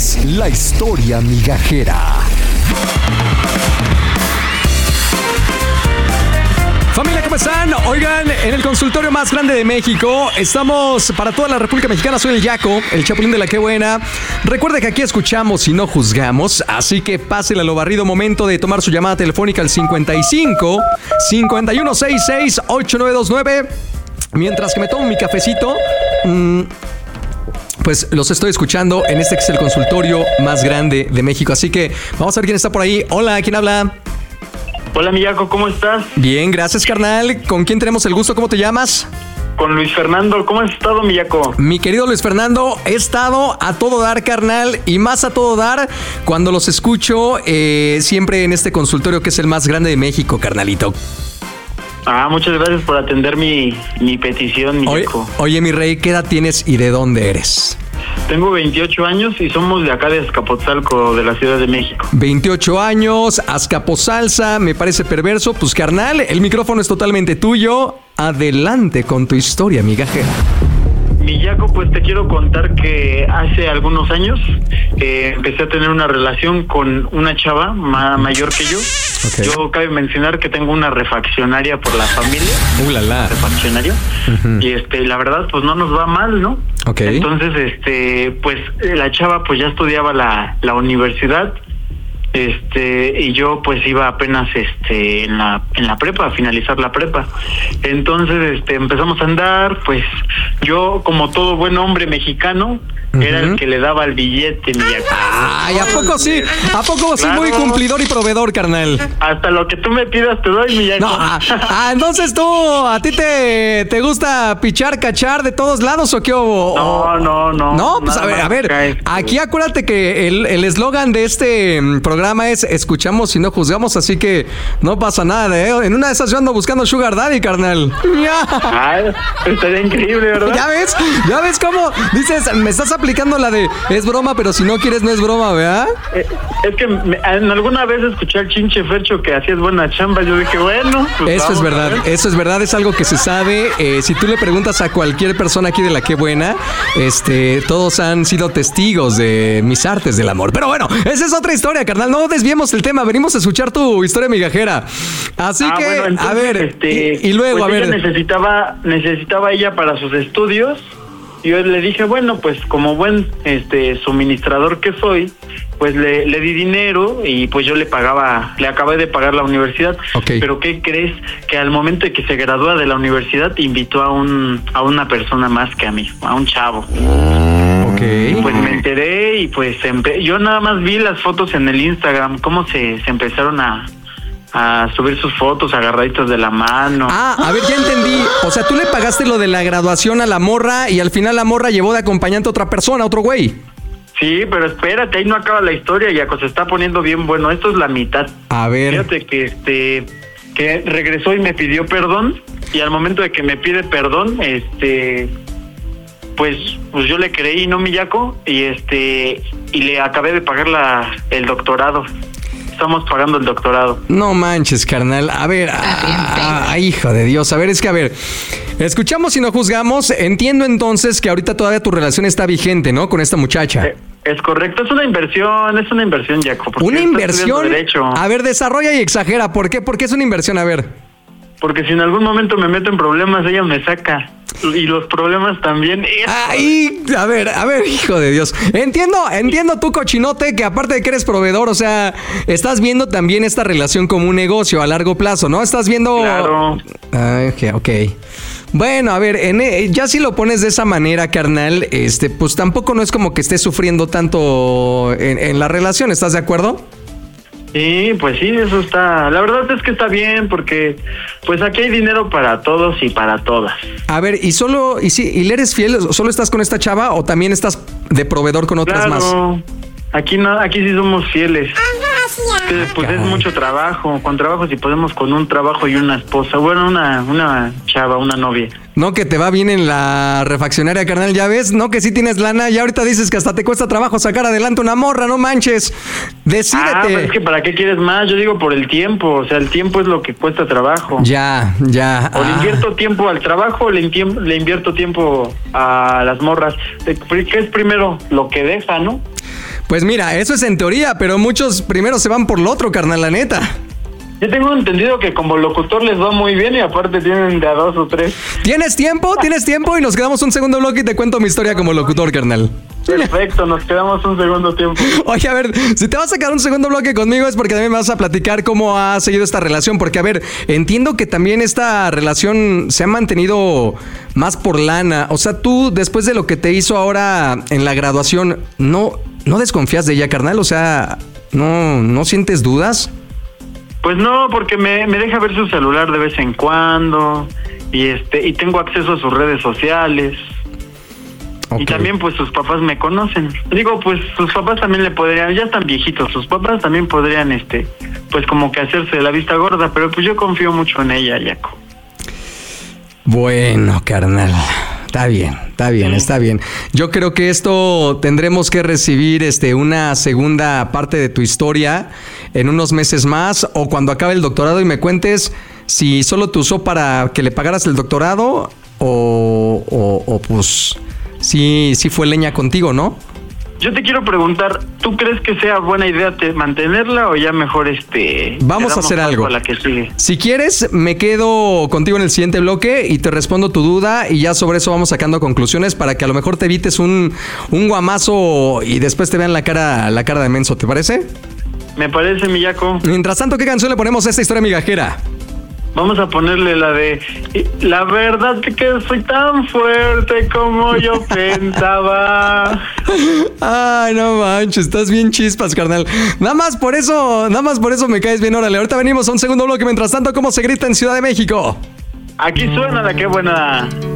es la historia migajera. Familia, ¿cómo están? Oigan, en el consultorio más grande de México, estamos para toda la República Mexicana. Soy el Yaco, el Chapulín de la Qué Buena. Recuerde que aquí escuchamos y no juzgamos, así que pásele a lo barrido. Momento de tomar su llamada telefónica al 55 5166 8929. Mientras que me tomo mi cafecito, pues los estoy escuchando en este que es el consultorio más grande de México. Así que vamos a ver quién está por ahí. Hola, ¿quién habla? Hola, Miyaco, ¿cómo estás? Bien, gracias, carnal. ¿Con quién tenemos el gusto? ¿Cómo te llamas? Con Luis Fernando. ¿Cómo has estado, Miyaco? Mi querido Luis Fernando, he estado a todo dar, carnal, y más a todo dar cuando los escucho siempre en este consultorio que es el más grande de México, carnalito. Muchas gracias por atender mi petición, Miyaco. Oye, mi rey, ¿qué edad tienes y de dónde eres? Tengo 28 años y somos de acá de Azcapotzalco, de la Ciudad de México. 28 años, Azcapotzalco, me parece perverso. Pues, carnal, el micrófono es totalmente tuyo. Adelante con tu historia migajera. Miyaco, pues te quiero contar que hace algunos años empecé a tener una relación con una chava mayor que yo. Okay. Yo cabe mencionar que tengo una refaccionaria por la familia. La. Refaccionaria. Uh-huh. Y la verdad, pues no nos va mal, ¿no? Okay. Entonces, pues la chava pues ya estudiaba la universidad. Y yo pues iba apenas en la prepa, a finalizar la prepa. Entonces empezamos a andar, pues yo como todo buen hombre mexicano, uh-huh, era el que le daba el billete, Miyaco. Ay, ¿a poco sí? ¿A poco sí? Claro. Muy cumplidor y proveedor, carnal. Hasta lo que tú me pidas te doy, Miyaco. No, entonces ¿a ti te gusta pichar, cachar de todos lados o qué hubo? No. No, pues a ver, aquí acuérdate que el eslogan de este programa es escuchamos y no juzgamos, así que no pasa nada, ¿eh? En una de esas yo ando buscando Sugar Daddy, carnal. Estaría increíble, ¿verdad? ¿Ya ves cómo dices, me estás aplicando la de es broma, pero si no quieres no es broma, ¿verdad? Es que en alguna vez escuché al Chinche Fercho que hacías buena chamba, yo dije, bueno, pues eso es verdad, es algo que se sabe. Si tú le preguntas a cualquier persona aquí de la Qué Buena, todos han sido testigos de mis artes del amor. Pero bueno, esa es otra historia, carnal. No desviemos el tema, venimos a escuchar tu historia migajera. Así que, bueno, entonces, a ver, y luego, pues a ver. Necesitaba ella para sus estudios. Yo le dije, bueno, pues como buen suministrador que soy, pues le di dinero y pues yo le acabé de pagar la universidad. Okay. Pero ¿qué crees? Que al momento de que se gradúa de la universidad invitó a una persona más que a mí, a un chavo. Okay. Pues me enteré y pues yo nada más vi las fotos en el Instagram, cómo se empezaron a subir sus fotos agarraditos de la mano. A ver, ya entendí. O sea, tú le pagaste lo de la graduación a la morra y al final la morra llevó de acompañante a otra persona, a otro güey. Sí, pero espérate, ahí no acaba la historia, Yaco, se está poniendo bien bueno. Esto es la mitad. A ver. Fíjate que regresó y me pidió perdón, y al momento de que me pide perdón, pues yo le creí, ¿no, Miyaco? Y le acabé de pagar el doctorado. Estamos pagando el doctorado. No manches, carnal. A ver, hijo de Dios. A ver, escuchamos y no juzgamos. Entiendo entonces que ahorita todavía tu relación está vigente, ¿no? Con esta muchacha. Es correcto, es una inversión, Jaco. ¿Una inversión? A ver, desarrolla y exagera. ¿Por qué? ¿Por qué es una inversión? A ver. Porque si en algún momento me meto en problemas, ella me saca. Y los problemas también. A ver, hijo de Dios. Entiendo tú, cochinote, que aparte de que eres proveedor, o sea, estás viendo también esta relación como un negocio a largo plazo, ¿no? Estás viendo... Claro. Ok. Bueno, a ver, ya si lo pones de esa manera, carnal, pues tampoco no es como que estés sufriendo tanto en la relación, ¿estás de acuerdo? Sí, pues sí, eso está... La verdad es que está bien porque pues aquí hay dinero para todos y para todas. A ver, ¿y le eres fiel? ¿Solo estás con esta chava o también estás de proveedor con otras más? Aquí sí somos fieles. Pues es mucho trabajo. Con trabajo si podemos con un trabajo y una esposa. Bueno, una chava, una novia. No, que te va bien en la refaccionaria, carnal, ya ves. No, que sí tienes lana. Ya ahorita dices que hasta te cuesta trabajo sacar adelante una morra, no manches. Decídete. Pues es que ¿para qué quieres más? Yo digo por el tiempo. O sea, el tiempo es lo que cuesta trabajo. Ya. O le invierto tiempo al trabajo o le invierto tiempo a las morras. ¿Qué es primero? Lo que deja, ¿no? Pues mira, eso es en teoría, pero muchos primero se van por lo otro, carnal, la neta. Yo tengo entendido que como locutor les va muy bien y aparte tienen de a 2 o 3. ¿Tienes tiempo y nos quedamos un segundo bloque y te cuento mi historia como locutor, carnal? Perfecto, nos quedamos un segundo tiempo. Oye, a ver, si te vas a sacar un segundo bloque conmigo es porque también me vas a platicar cómo ha seguido esta relación. Porque, a ver, entiendo que también esta relación se ha mantenido más por lana. O sea, tú, después de lo que te hizo ahora en la graduación, ¿no desconfías de ella, carnal? O sea, ¿no sientes dudas? Pues no, porque me deja ver su celular de vez en cuando y tengo acceso a sus redes sociales. Okay. Y también pues sus papás me conocen. Digo, pues sus papás también le podrían, ya están viejitos, sus papás también podrían pues como que hacerse de la vista gorda, pero pues yo confío mucho en ella, Yaco. Bueno, carnal. Está bien. Yo creo que esto tendremos que recibir una segunda parte de tu historia en unos meses más o cuando acabe el doctorado y me cuentes si solo te usó para que le pagaras el doctorado o pues sí fue leña contigo, ¿no? Yo te quiero preguntar, ¿tú crees que sea buena idea mantenerla o ya mejor vamos a hacer algo? La que sigue? Si quieres, me quedo contigo en el siguiente bloque y te respondo tu duda y ya sobre eso vamos sacando conclusiones para que a lo mejor te evites un guamazo y después te vean la cara de menso, ¿te parece? Me parece, mi Yaco. Mientras tanto, ¿qué canción le ponemos a esta historia migajera? Vamos a ponerle la de la verdad que soy tan fuerte como yo pensaba. Ay, no manches, estás bien chispas, carnal. Nada más por eso me caes bien, órale. Ahorita venimos a un segundo bloque. Mientras tanto, ¿cómo se grita en Ciudad de México? Aquí suena la que buena.